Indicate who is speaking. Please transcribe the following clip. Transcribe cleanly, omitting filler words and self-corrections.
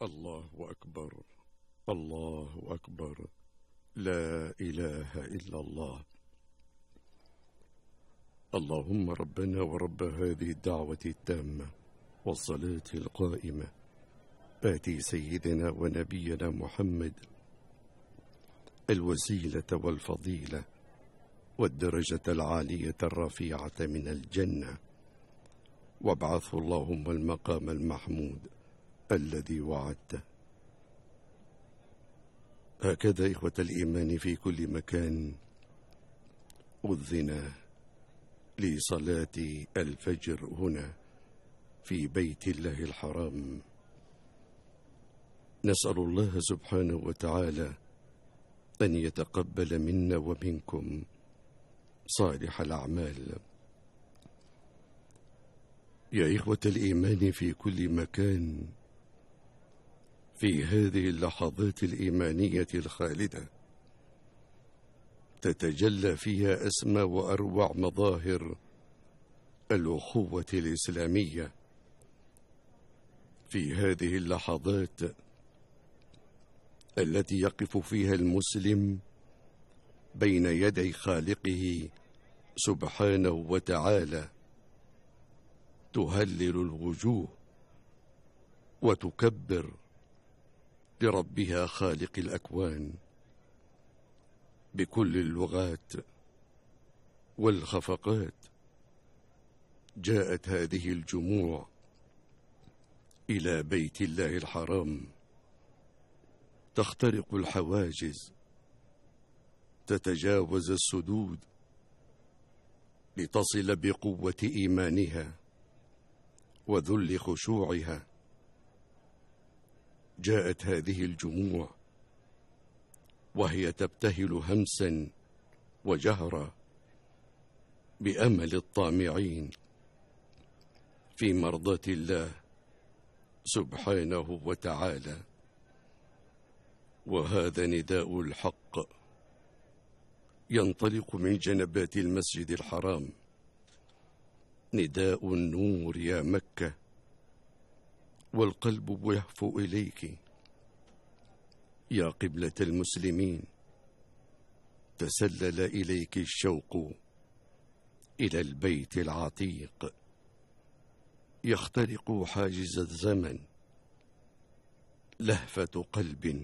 Speaker 1: الله أكبر. الله أكبر. لا إله إلا الله. اللهم ربنا ورب هذه الدعوة التامة والصلاة القائمة، آتي سيدنا ونبينا محمد الوسيلة والفضيلة والدرجة العالية الرفيعة من الجنة، وابعثه اللهم المقام المحمود الذي وعدته. هكذا إخوة الإيمان في كل مكان أذن لصلاة الفجر هنا في بيت الله الحرام. نسأل الله سبحانه وتعالى أن يتقبل منا ومنكم صالح الأعمال. يا إخوة الإيمان في كل مكان، في هذه اللحظات الإيمانية الخالدة تتجلى فيها أسمى وأروع مظاهر الأخوة الإسلامية. في هذه اللحظات التي يقف فيها المسلم بين يدي خالقه سبحانه وتعالى، تهلل الوجوه وتكبر لربها خالق الأكوان بكل اللغات والخفقات. جاءت هذه الجموع إلى بيت الله الحرام تخترق الحواجز، تتجاوز السدود لتصل بقوة إيمانها وذل خشوعها. جاءت هذه الجموع وهي تبتهل همسا وجهرا بأمل الطامعين في مرضاة الله سبحانه وتعالى. وهذا نداء الحق ينطلق من جنبات المسجد الحرام، نداء النور يا مكة، والقلب يهفو إليك يا قبلة المسلمين. تسلل إليك الشوق إلى البيت العتيق، يخترق حاجز الزمن لهفة قلب